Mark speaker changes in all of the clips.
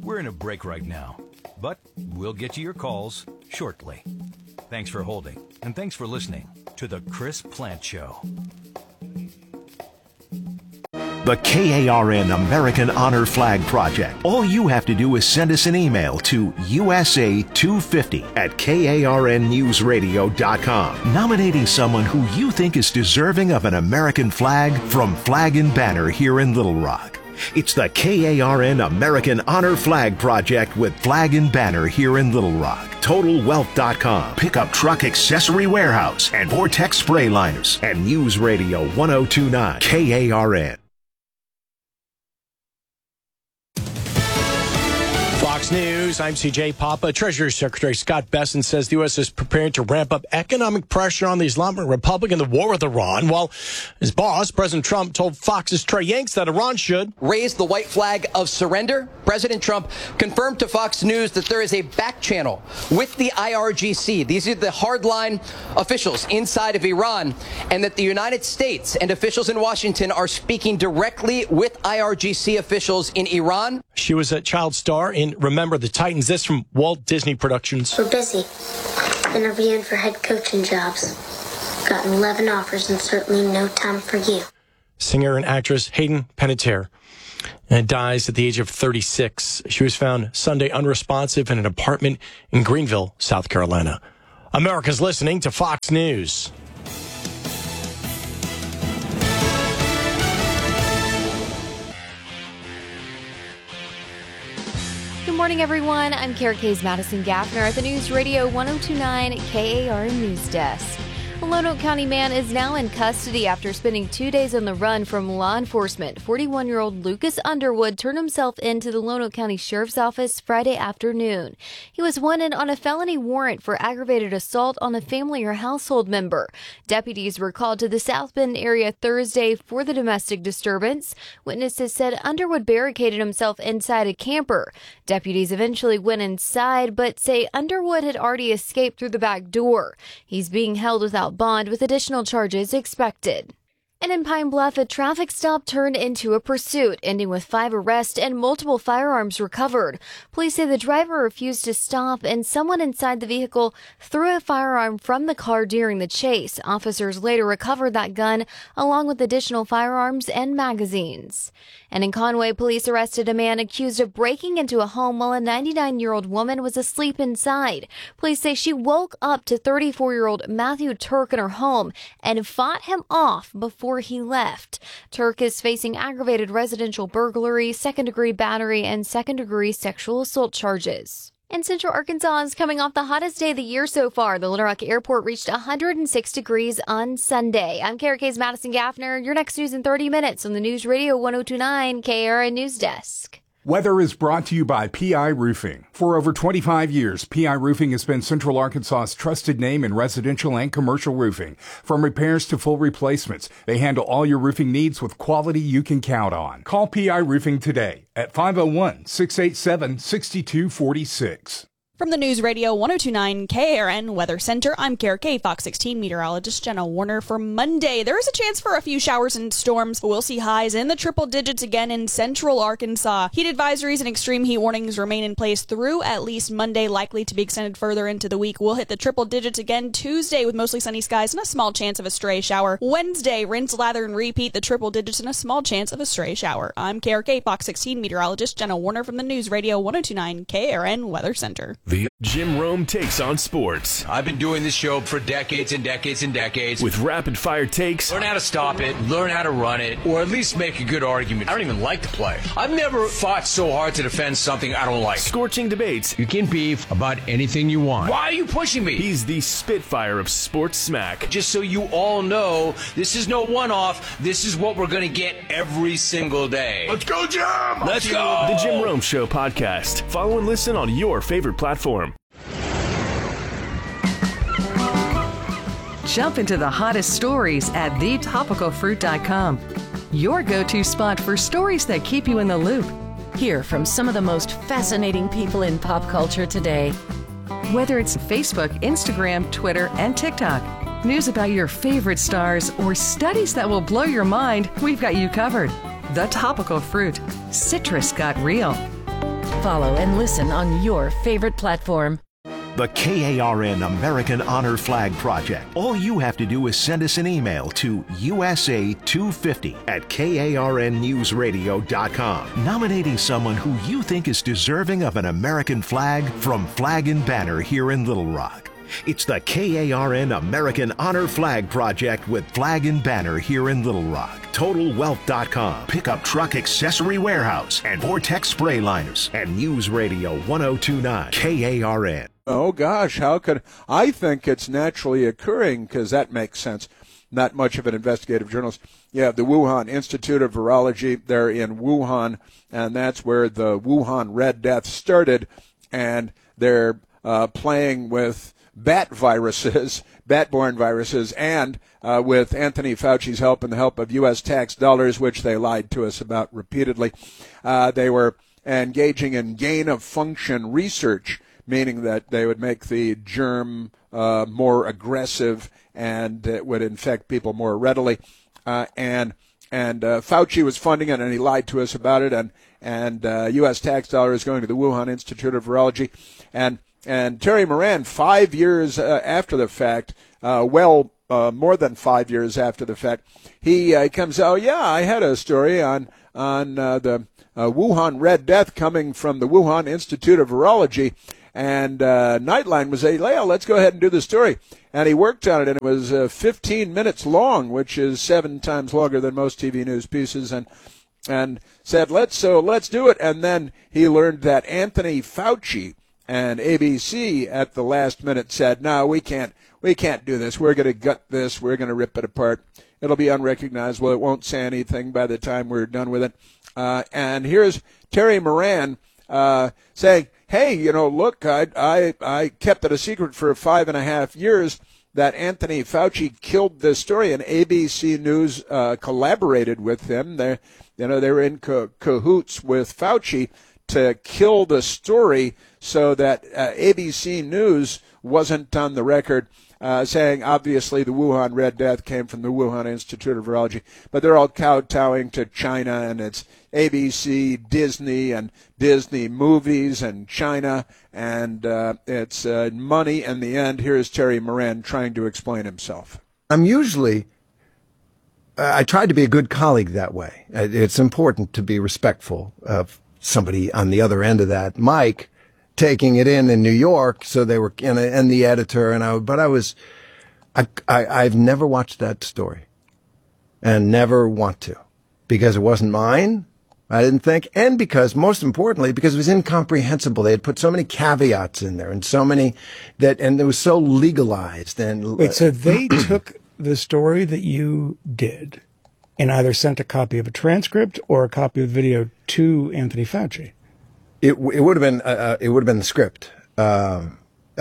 Speaker 1: We're in a break right now, but we'll get to your calls shortly. Thanks for holding, and thanks for listening to The Chris Plante Show.
Speaker 2: The KARN American Honor Flag Project. All you have to do is send us an email to USA250@KARNnewsradio.com, nominating someone who you think is deserving of an American flag from Flag and Banner here in Little Rock. It's the KARN American Honor Flag Project with Flag and Banner here in Little Rock. TotalWealth.com, Pickup Truck Accessory Warehouse, and Vortex Spray Liners, and News Radio 1029 KARN.
Speaker 3: Fox News, I'm CJ Papa. Treasury Secretary Scott Bessent says the U.S. is preparing to ramp up economic pressure on the Islamic Republic in the war with Iran, while his boss, President Trump, told Fox's Trey Yanks that Iran should
Speaker 4: raise the white flag of surrender. President Trump confirmed to Fox News that there is a back channel with the IRGC. These are the hardline officials inside of Iran, and that the United States and officials in Washington are speaking directly with IRGC officials in Iran.
Speaker 3: She was a child star in Remember the Titans. This from Walt Disney Productions.
Speaker 5: We're busy interviewing for head coaching jobs. Gotten 11 offers and certainly no time for you.
Speaker 3: Singer and actress Hayden Panettiere dies at the age of 36. She was found Sunday unresponsive in an apartment in Greenville, South Carolina. America's listening to Fox News.
Speaker 6: Good morning, everyone. I'm Kara K's Madison Gaffner at the News Radio 1029 KARN News Desk. A Lonoke County man is now in custody after spending 2 days on the run from law enforcement. 41-year-old Lucas Underwood turned himself into the Lonoke County Sheriff's Office Friday afternoon. He was wanted on a felony warrant for aggravated assault on a family or household member. Deputies were called to the South Bend area Thursday for the domestic disturbance. Witnesses said Underwood barricaded himself inside a camper. Deputies eventually went inside, but say Underwood had already escaped through the back door. He's being held without bond with additional charges expected. And in Pine Bluff, a traffic stop turned into a pursuit, ending with 5 arrests and multiple firearms recovered. Police say the driver refused to stop and someone inside the vehicle threw a firearm from the car during the chase. Officers later recovered that gun along with additional firearms and magazines. And in Conway, police arrested a man accused of breaking into a home while a 99-year-old woman was asleep inside. Police say she woke up to 34-year-old Matthew Turk in her home and fought him off before he left. Turk is facing aggravated residential burglary, second-degree battery, and second-degree sexual assault charges. And Central Arkansas is coming off the hottest day of the year so far. The Little Rock Airport reached 106 degrees on Sunday. I'm Kara K's Madison Gaffner. Your next news in 30 minutes on the News Radio 1029 KARN News Desk.
Speaker 7: Weather is brought to you by PI Roofing. For over 25 years, PI Roofing has been Central Arkansas's trusted name in residential and commercial roofing. From repairs to full replacements, they handle all your roofing needs with quality you can count on. Call PI Roofing today at 501-687-6246.
Speaker 8: From the News Radio 1029 KARN Weather Center, I'm Kara K, Fox 16 meteorologist Jenna Warner. For Monday, there is a chance for a few showers and storms. We'll see highs in the triple digits again in central Arkansas. Heat advisories and extreme heat warnings remain in place through at least Monday, likely to be extended further into the week. We'll hit the triple digits again Tuesday with mostly sunny skies and a small chance of a stray shower. Wednesday, rinse, lather, and repeat the triple digits and a small chance of a stray shower. I'm Kara K, Fox 16 meteorologist Jenna Warner from the News Radio 1029 KARN Weather Center.
Speaker 9: The Jim Rome takes on sports.
Speaker 10: I've been doing this show for decades and decades and decades.
Speaker 9: With rapid-fire takes.
Speaker 10: Learn how to stop it, learn how to run it, or at least make a good argument. I don't even like the play. I've never fought so hard to defend something I don't like.
Speaker 9: Scorching debates.
Speaker 10: You can beef about anything you want. Why are you pushing me?
Speaker 9: He's the Spitfire of sports smack.
Speaker 10: Just so you all know, this is no one-off. This is what we're going to get every single day.
Speaker 9: Let's go, Jim!
Speaker 10: Let's go!
Speaker 9: The Jim Rome Show podcast. Follow and listen on your favorite platform.
Speaker 11: Jump into the hottest stories at thetopicalfruit.com. Your go-to spot for stories that keep you in the loop.
Speaker 12: Hear from some of the most fascinating people in pop culture today.
Speaker 11: Whether it's Facebook, Instagram, Twitter, and TikTok, news about your favorite stars, or studies that will blow your mind, we've got you covered. The Topical Fruit. Citrus got real.
Speaker 12: Follow and listen on your favorite platform.
Speaker 2: The KARN American Honor Flag Project. All you have to do is send us an email to USA250@KARNnewsradio.com, nominating someone who you think is deserving of an American flag from Flag and Banner here in Little Rock. It's the KARN American Honor Flag Project with Flag and Banner here in Little Rock. TotalWealth.com, Pickup Truck Accessory Warehouse, and Vortex Spray Liners, and News Radio 1029 KARN.
Speaker 13: Oh, gosh, how could I think it's naturally occurring, because that makes sense. Not much of an investigative journalist. You have the Wuhan Institute of Virology. They're in Wuhan, and that's where the Wuhan Red Death started, and they're playing with bat-borne viruses, and with Anthony Fauci's help and the help of U.S. tax dollars, which they lied to us about repeatedly. They were engaging in gain-of-function research, meaning that they would make the germ more aggressive and it would infect people more readily. And Fauci was funding it, and he lied to us about it, and U.S. tax dollars going to the Wuhan Institute of Virology. And Terry Moran, 5 years after the fact, more than 5 years after the fact, he comes out, I had a story on the Wuhan Red Death coming from the Wuhan Institute of Virology, and Nightline was let's go ahead and do the story. And he worked on it, and it was 15 minutes long, which is 7 times longer than most TV news pieces, and said, let's do it. And then he learned that Anthony Fauci and ABC at the last minute said, no, we can't do this. We're going to gut this. We're going to rip it apart. It'll be unrecognizable. It won't say anything by the time we're done with it. And here's Terry Moran saying, hey, look, I kept it a secret for 5.5 years that Anthony Fauci killed this story, and ABC News collaborated with him. They were in cahoots with Fauci to kill the story so that ABC News wasn't on the record saying, obviously, the Wuhan Red Death came from the Wuhan Institute of Virology. But they're all kowtowing to China, and it's ABC, Disney, and Disney movies, and China, and it's money in the end. Here's Terry Moran trying to explain himself.
Speaker 14: I tried to be a good colleague that way. It's important to be respectful of somebody on the other end of that. Mike taking it in New York, so they were, and the editor, I've never watched that story, and never want to, because it wasn't mine, I didn't think, and because, most importantly, because it was incomprehensible. They had put so many caveats in there, and so many and it was so legalized. And
Speaker 15: wait, so they took the story that you did and either sent a copy of a transcript or a copy of the video to Anthony Fauci?
Speaker 14: It would have been the script. That's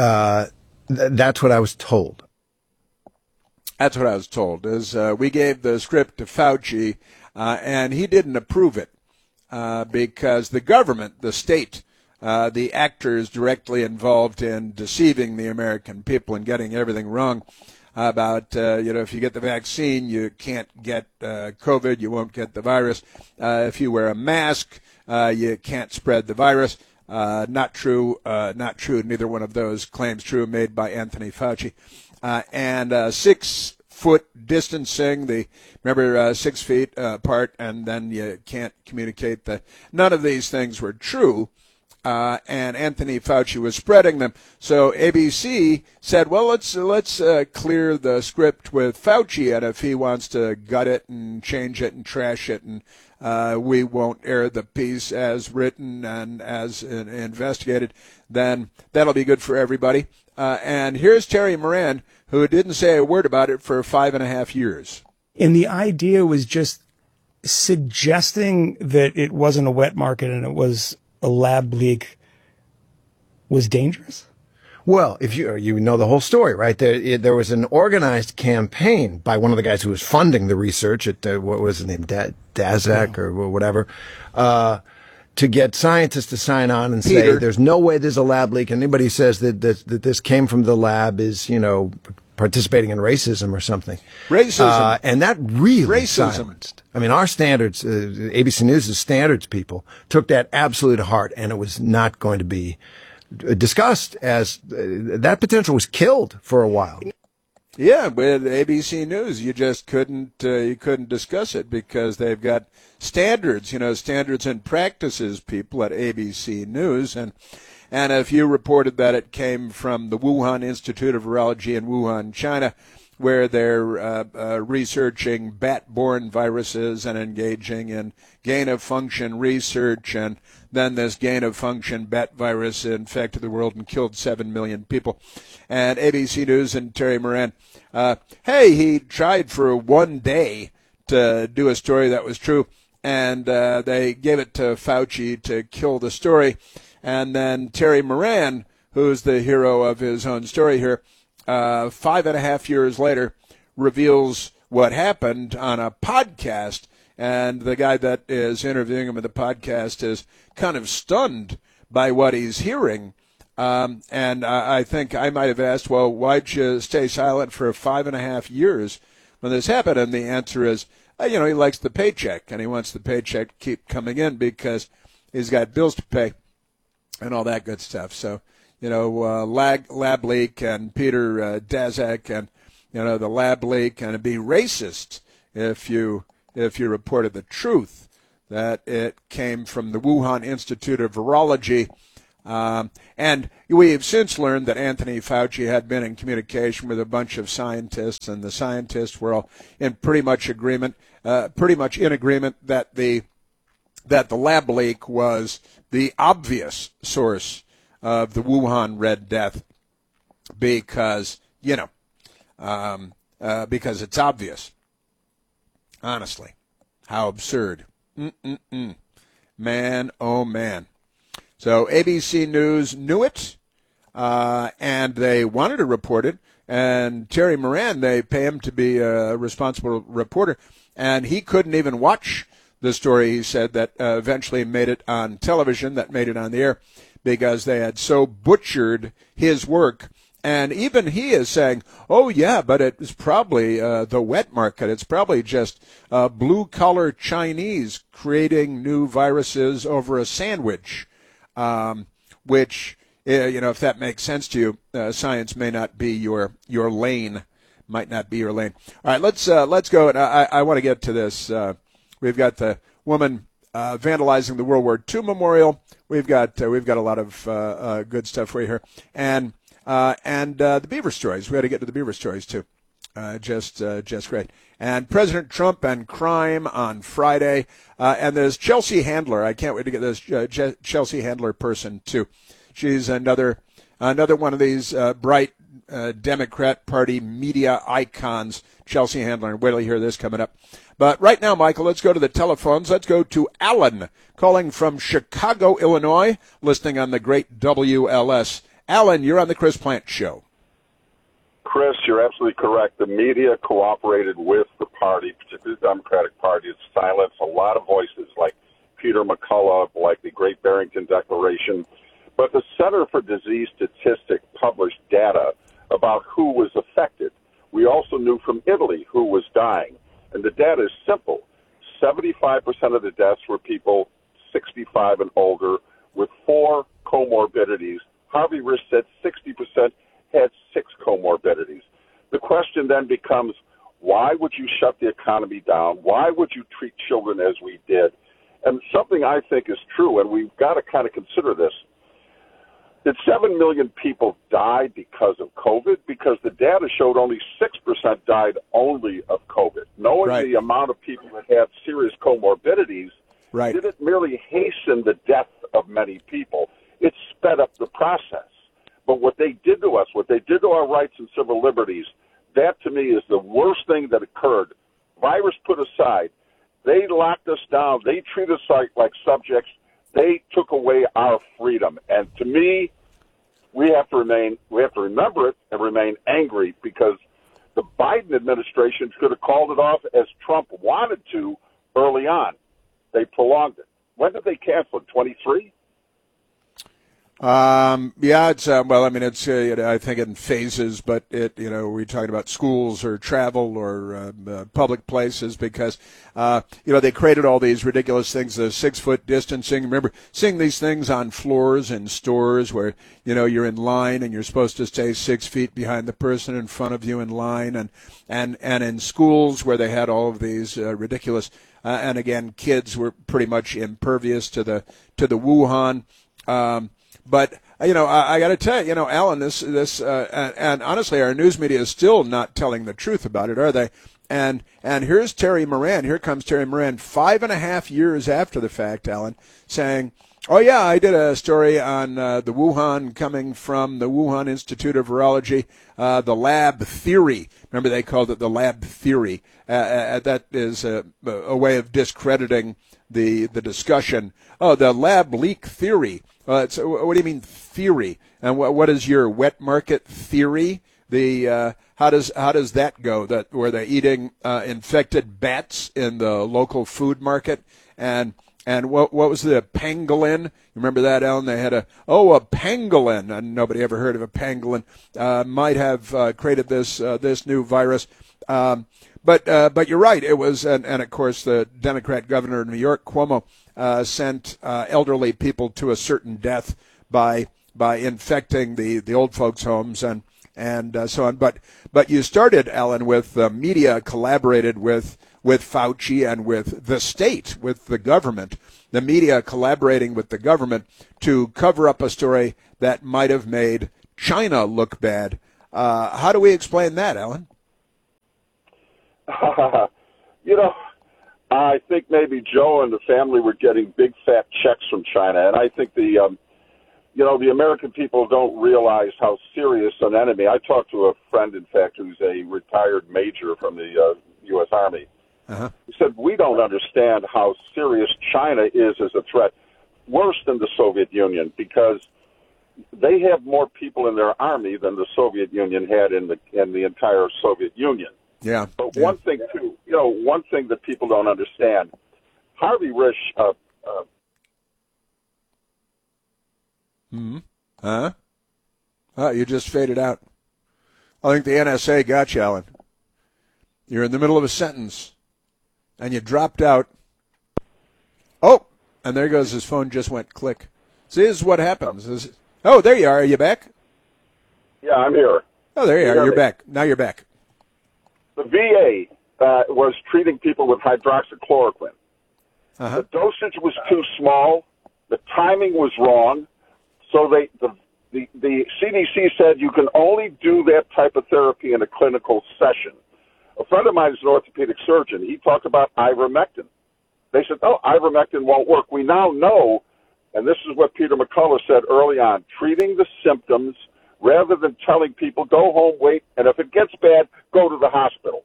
Speaker 14: what I was told.
Speaker 13: That's what I was told. We gave the script to Fauci, and he didn't approve it because the government, the state, the actors directly involved in deceiving the American people and getting everything wrong about, if you get the vaccine, you can't get COVID, you won't get the virus. If you wear a mask, you can't spread the virus. Not true. Not true. Neither one of those claims true, made by Anthony Fauci. And 6-foot distancing. Remember 6 feet apart, and then you can't communicate. None of these things were true. And Anthony Fauci was spreading them. So ABC said, well, let's clear the script with Fauci, and if he wants to gut it and change it and trash it, and we won't air the piece as written and as investigated, then that'll be good for everybody. And here's Terry Moran, who didn't say a word about it for 5.5 years.
Speaker 15: And the idea was just suggesting that it wasn't a wet market and it was a lab leak was dangerous?
Speaker 14: Well, if you know the whole story, right? There was an organized campaign by one of the guys who was funding the research at, what was his name, Daszak or whatever, to get scientists to sign on and say, there's no way there's a lab leak. Anybody says that this came from the lab is, participating in racism or something.
Speaker 13: Racism.
Speaker 14: And that really silenced. I mean, our standards, ABC News' standards people took that absolutely to heart, and it was not going to be discussed as that potential was killed for a while.
Speaker 13: Yeah, with ABC News, you just couldn't discuss it because they've got standards, standards and practices people at ABC News, and if you reported that it came from the Wuhan Institute of Virology in Wuhan, China, where they're researching bat-borne viruses and engaging in gain-of-function research, and then this gain-of-function bat virus infected the world and killed 7 million people. And ABC News and Terry Moran, he tried for one day to do a story that was true, and they gave it to Fauci to kill the story. And then Terry Moran, who's the hero of his own story here, 5.5 years later, reveals what happened on a podcast. And the guy that is interviewing him in the podcast is kind of stunned by what he's hearing. And I think I might have asked, well, why'd you stay silent for 5.5 years when this happened? And the answer is, he likes the paycheck, and he wants the paycheck to keep coming in because he's got bills to pay and all that good stuff. So, lab leak and Peter Daszak and, the lab leak, and it'd be racist if you reported the truth that it came from the Wuhan Institute of Virology. And we have since learned that Anthony Fauci had been in communication with a bunch of scientists, and the scientists were all in pretty much in agreement that the lab leak was the obvious source of the Wuhan Red Death because it's obvious. Honestly, how absurd. Man, oh man. So ABC News knew it, and they wanted to report it. And Terry Moran, they pay him to be a responsible reporter, and he couldn't even watch the story, he said, that eventually made it on television, that made it on the air, because they had so butchered his work. And even he is saying, oh, yeah, but it's probably the wet market. It's probably just blue-collar Chinese creating new viruses over a sandwich, which, if that makes sense to you, science may not be your lane, might not be your lane. All right, let's go. And I want to get to this. We've got the woman vandalizing the World War II memorial. We've got a lot of good stuff for you here, and the beaver stories. We got to get to the beaver stories too. Just great. And President Trump and crime on Friday, and there's Chelsea Handler. I can't wait to get this Chelsea Handler person too. She's another one of these bright Democrat Party media icons. Chelsea Handler. Wait till you hear this coming up. But right now, Michael, let's go to the telephones. Let's go to Alan, calling from Chicago, Illinois, listening on the great WLS. Alan, you're on the Chris Plant Show.
Speaker 16: Chris, you're absolutely correct. The media cooperated with the party, particularly the Democratic Party, to silence a lot of voices like Peter McCullough, like the Great Barrington Declaration. But the Center for Disease Statistics published data about who was affected. We also knew from Italy who was dying. And the data is simple. 75% of the deaths were people 65 and older with 4 comorbidities. Harvey Risch said 60% had 6 comorbidities. The question then becomes, why would you shut the economy down? Why would you treat children as we did? And something I think is true, and we've got to kind of consider this, that 7 million people died because of COVID, because the data showed only 6% died only of COVID. Knowing the amount of people that had serious comorbidities didn't merely hasten the death of many people. It sped up the process. But what they did to us, what they did to our rights and civil liberties, that to me is the worst thing that occurred. Virus put aside, they locked us down. They treated us like subjects. They took away our freedom. And to me, we have to remember it and remain angry, because the Biden administration could have called it off as Trump wanted to early on. They prolonged it. When did they cancel it? 23?
Speaker 13: Yeah, it's well. I mean, it's I think in phases, but we're talking about schools or travel or public places because they created all these ridiculous things, the 6 foot distancing. Remember seeing these things on floors in stores where you're in line and you're supposed to stay 6 feet behind the person in front of you in line, and in schools where they had all of these ridiculous. And again, kids were pretty much impervious to the Wuhan. But I got to tell you, Alan, this and honestly, our news media is still not telling the truth about it, are they? And here's Terry Moran. Here comes Terry Moran, 5.5 years after the fact, Alan, saying, "Oh yeah, I did a story on the Wuhan coming from the Wuhan Institute of Virology, the lab theory. Remember, they called it the lab theory. That is a way of discrediting the discussion. Oh, the lab leak theory." So what do you mean theory? And what is your wet market theory? How does that go? That were they eating infected bats in the local food market? And what was the pangolin? You remember that, Alan? They had a pangolin, and nobody ever heard of a pangolin. Might have created this new virus. But you're right. It was, and of course the Democrat governor of New York, Cuomo, sent elderly people to a certain death by infecting the old folks' homes and so on. But you started, Alan, with the media collaborated with Fauci and with the state, with the government. The media collaborating with the government to cover up a story that might have made China look bad. How do we explain that, Alan?
Speaker 16: I think maybe Joe and the family were getting big fat checks from China, and I think the American people don't realize how serious an enemy. I talked to a friend, in fact, who's a retired major from the U.S. Army.
Speaker 13: Uh-huh.
Speaker 16: He said, we don't understand how serious China is as a threat, worse than the Soviet Union, because they have more people in their army than the Soviet Union had in the entire Soviet Union.
Speaker 13: Yeah.
Speaker 16: But one thing too, one thing that people don't understand, Harvey Risch.
Speaker 13: You just faded out. I think the NSA got you, Alan. You're in the middle of a sentence, and you dropped out. Oh, and there goes his phone. Just went click. See, this is what happens. Oh, there you are. Are you back?
Speaker 16: Yeah, I'm here.
Speaker 13: Oh, there you are. You're back. Now you're back.
Speaker 16: The VA was treating people with hydroxychloroquine.
Speaker 13: Uh-huh.
Speaker 16: The dosage was too small. The timing was wrong. So the CDC said you can only do that type of therapy in a clinical session. A friend of mine is an orthopedic surgeon. He talked about ivermectin. They said, ivermectin won't work. We now know, and this is what Peter McCullough said early on, treating the symptoms rather than telling people, go home, wait, and if it gets bad, go to the hospital.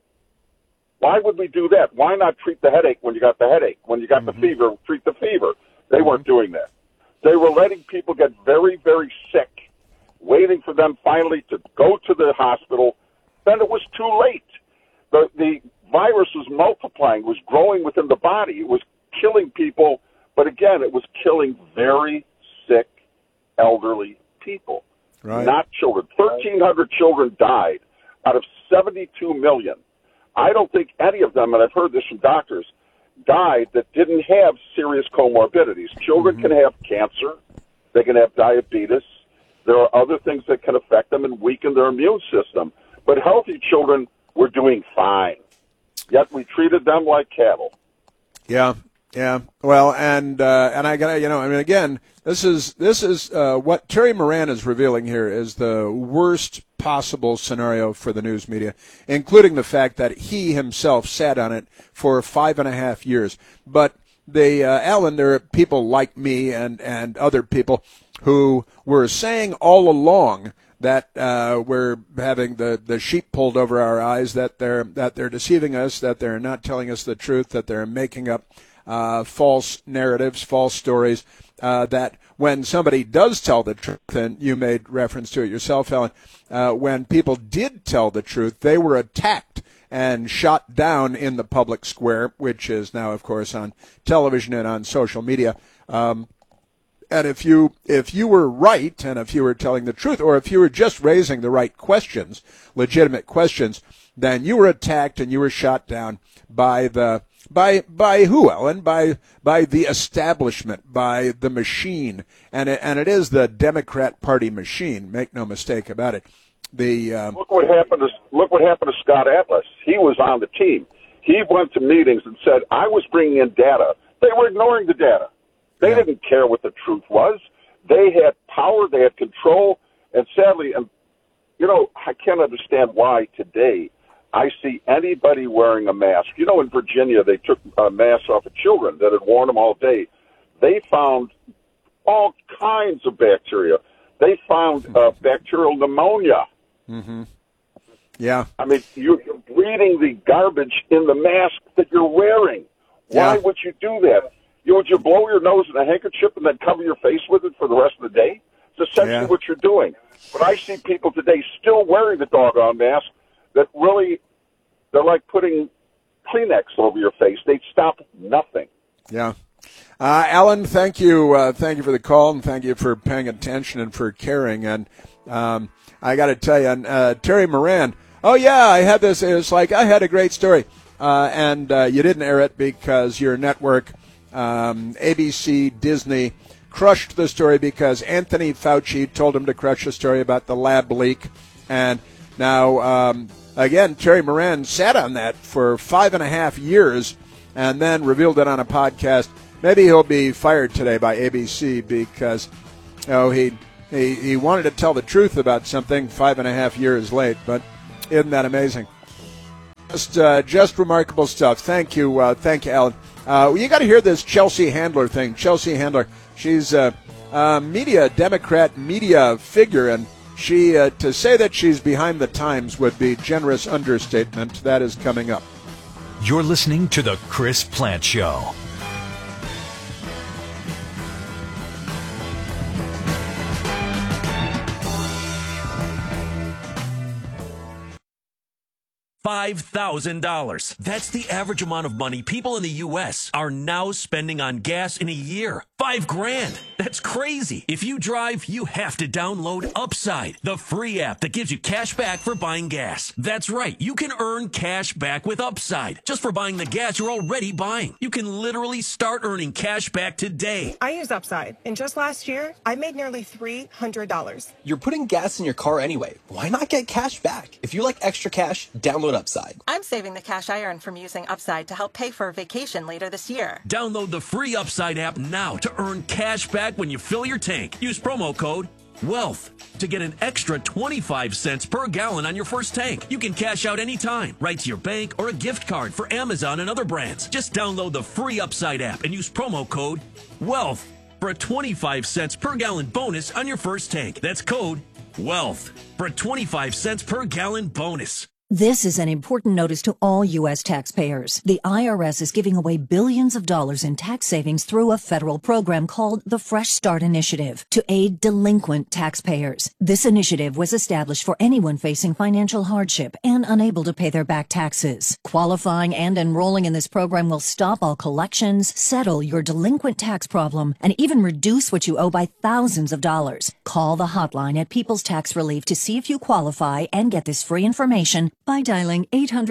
Speaker 16: Why would we do that? Why not treat the headache when you got the headache? When you got the fever, treat the fever. They weren't doing that. They were letting people get very, very sick, waiting for them finally to go to the hospital. Then it was too late. The virus was multiplying, was growing within the body. It was killing people, but again, it was killing very sick, elderly people.
Speaker 13: Right.
Speaker 16: Not children. 1,300 children died out of 72 million. I don't think any of them, and I've heard this from doctors, died that didn't have serious comorbidities. Children can have cancer. They can have diabetes. There are other things that can affect them and weaken their immune system. But healthy children were doing fine. Yet we treated them like cattle.
Speaker 13: Yeah. Yeah, well, and I got again, this is what Terry Moran is revealing here is the worst possible scenario for the news media, including the fact that he himself sat on it for 5.5 years. But Alan, there are people like me and other people who were saying all along that we're having the sheet pulled over our eyes, that they're deceiving us, that they're not telling us the truth, that they're making up false narratives, false stories, that when somebody does tell the truth, and you made reference to it yourself, Helen, when people did tell the truth, they were attacked and shot down in the public square, which is now, of course, on television and on social media. And if you were right, and if you were telling the truth, or if you were just raising the right questions, legitimate questions, then you were attacked and you were shot down by who, Ellen? By the establishment, by the machine, and it is the Democrat Party machine. Make no mistake about it.
Speaker 16: Look what happened to Scott Atlas. He was on the team. He went to meetings and said, I was bringing in data. They were ignoring the data. They didn't care what the truth was. They had power. They had control. And sadly, I can't understand why today I see anybody wearing a mask. In Virginia, they took masks off of children that had worn them all day. They found all kinds of bacteria. They found bacterial pneumonia.
Speaker 13: Mm-hmm. Yeah.
Speaker 16: I mean, you're breathing the garbage in the mask that you're wearing. Why would you do that? Would you blow your nose in a handkerchief and then cover your face with it for the rest of the day? It's essentially what you're doing. But I see people today still wearing the doggone mask that really, they're like putting Kleenex over your face. They stop nothing.
Speaker 13: Yeah. Alan, thank you. Thank you for the call, and thank you for paying attention and for caring. And I got to tell you, Terry Moran, oh, yeah, I had this. It was like I had a great story. And you didn't air it because your network, ABC, Disney, crushed the story because Anthony Fauci told him to crush the story about the lab leak. And now, again, Terry Moran sat on that for 5.5 years and then revealed it on a podcast. Maybe he'll be fired today by ABC because he wanted to tell the truth about something 5.5 years late. But isn't that amazing? Just remarkable stuff. Thank you, Alan. You got to hear this Chelsea Handler thing. Chelsea Handler, she's a Democrat media figure, and she to say that she's behind the times would be generous understatement. That is coming up.
Speaker 1: You're listening to the Chris Plant Show.
Speaker 17: $5,000. That's the average amount of money people in the U.S. are now spending on gas in a year. $5,000. That's crazy. If you drive, you have to download Upside, the free app that gives you cash back for buying gas. That's right. You can earn cash back with Upside just for buying the gas you're already buying. You can literally start earning cash back today.
Speaker 18: I use Upside, and just last year, I made nearly $300.
Speaker 19: You're putting gas in your car anyway. Why not get cash back? If you like extra cash, download Upside.
Speaker 18: I'm saving the cash I earn from using Upside to help pay for a vacation later this year.
Speaker 17: Download the free Upside app now to earn cash back when you fill your tank. Use promo code WEALTH to get an extra 25 cents per gallon on your first tank. You can cash out anytime, right to your bank or a gift card for Amazon and other brands. Just download the free Upside app and use promo code WEALTH for a 25 cents per gallon bonus on your first tank. That's code WEALTH for a 25 cents per gallon bonus.
Speaker 20: This is an important notice to all U.S. taxpayers. The IRS is giving away billions of dollars in tax savings through a federal program called the Fresh Start Initiative to aid delinquent taxpayers. This initiative was established for anyone facing financial hardship and unable to pay their back taxes. Qualifying and enrolling in this program will stop all collections, settle your delinquent tax problem, and even reduce what you owe by thousands of dollars. Call the hotline at People's Tax Relief to see if you qualify and get this free information by dialing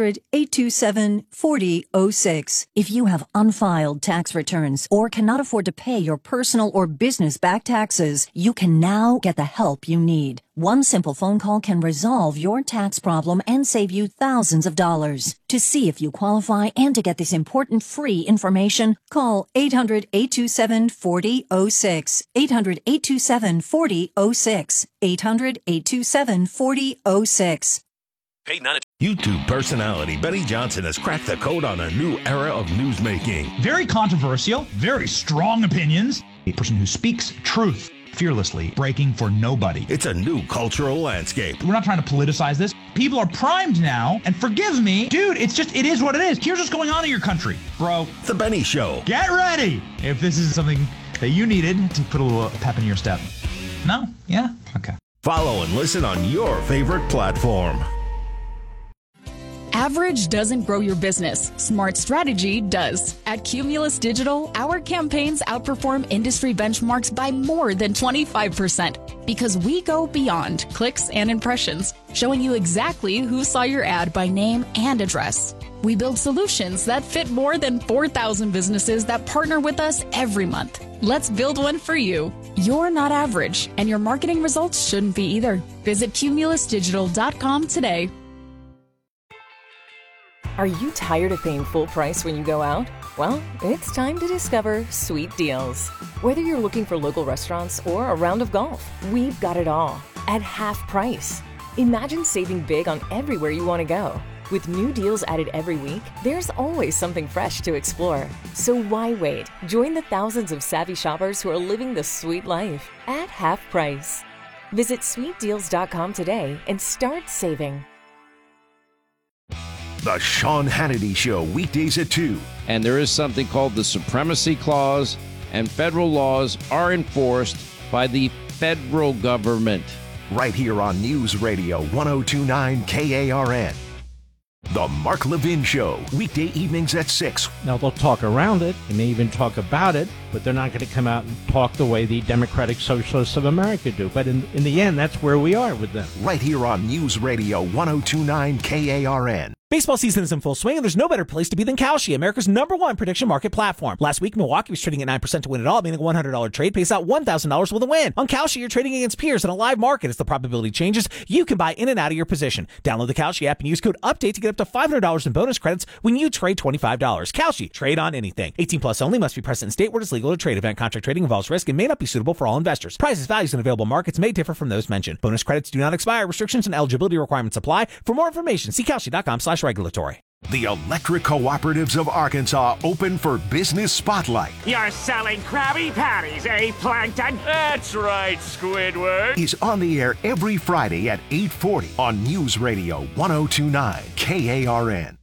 Speaker 20: 800-827-4006. If you have unfiled tax returns or cannot afford to pay your personal or business back taxes, you can now get the help you need. One simple phone call can resolve your tax problem and save you thousands of dollars. To see if you qualify and to get this important free information, call 800-827-4006. 800-827-4006. 800-827-4006.
Speaker 21: Hey, YouTube personality Benny Johnson has cracked the code on a new era of newsmaking.
Speaker 22: Very controversial, very strong opinions. A person who speaks truth fearlessly, breaking for nobody.
Speaker 21: It's a new cultural landscape.
Speaker 22: We're not trying to politicize this. People are primed now, and forgive me, dude, it is what it is. Here's what's going on in your country, bro.
Speaker 21: The Benny Show.
Speaker 22: Get ready if this is something that you needed to put a little pep in your step. No? Yeah? Okay.
Speaker 21: Follow and listen on your favorite platform.
Speaker 4: Average doesn't grow your business. Smart strategy does. At Cumulus Digital, our campaigns outperform industry benchmarks by more than 25% because we go beyond clicks and impressions, showing you exactly who saw your ad by name and address. We build solutions that fit more than 4,000 businesses that partner with us every month. Let's build one for you. You're not average, and your marketing results shouldn't be either. Visit cumulusdigital.com today.
Speaker 5: Are you tired of paying full price when you go out? Well, it's time to discover Sweet Deals. Whether you're looking for local restaurants or a round of golf, we've got it all at half price. Imagine saving big on everywhere you want to go. With new deals added every week, there's always something fresh to explore. So why wait? Join the thousands of savvy shoppers who are living the sweet life at half price. Visit sweetdeals.com today and start saving.
Speaker 2: The Sean Hannity Show, weekdays at 2.
Speaker 23: And there is something called the Supremacy Clause, and federal laws are enforced by the federal government.
Speaker 2: Right here on News Radio 102.9 KARN. The Mark Levin Show, weekday evenings at 6.
Speaker 24: Now, they'll talk around it. They may even talk about it, but they're not going to come out and talk the way the Democratic Socialists of America do. But in the end, that's where we are with them.
Speaker 2: Right here on News Radio 102.9 KARN.
Speaker 25: Baseball season is in full swing, and there's no better place to be than Kalshi, America's #1 prediction market platform. Last week, Milwaukee was trading at 9% to win it all, meaning a $100 trade pays out $1,000 with a win. On Kalshi, you're trading against peers in a live market. As the probability changes, you can buy in and out of your position. Download the Kalshi app and use code UPDATE to get up to $500 in bonus credits when you trade $25. Kalshi, trade on anything. 18 plus only, must be present in state where it's legal to trade. Event contract trading involves risk and may not be suitable for all investors. Prices, values, and available markets may differ from those mentioned. Bonus credits do not expire. Restrictions and eligibility requirements apply. For more information, see Kalshi.com/regulatory.
Speaker 2: The Electric Cooperatives of Arkansas open for Business Spotlight.
Speaker 26: You're selling Krabby Patties, eh, Plankton?
Speaker 21: That's right, Squidward.
Speaker 2: Is on the air every Friday at 8:40 on News Radio 102.9 KARN.